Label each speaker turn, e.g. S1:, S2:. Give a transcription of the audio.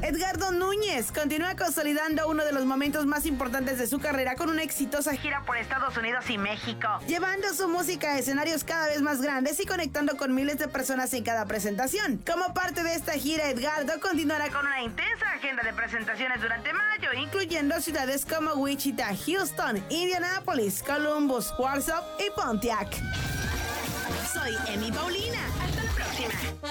S1: Edgardo Núñez continúa consolidando uno de los momentos más importantes de su carrera con una exitosa gira por Estados Unidos y México, llevando su música a escenarios cada vez más grandes y conectando con miles de personas en cada presentación. Como parte de esta gira, Edgardo continuará con una intensa agenda de presentaciones durante mayo, incluyendo ciudades como Wichita, Houston, Indianapolis, Columbus, Warsaw y Pontiac.
S2: Soy Emi Paulina. Hasta la próxima.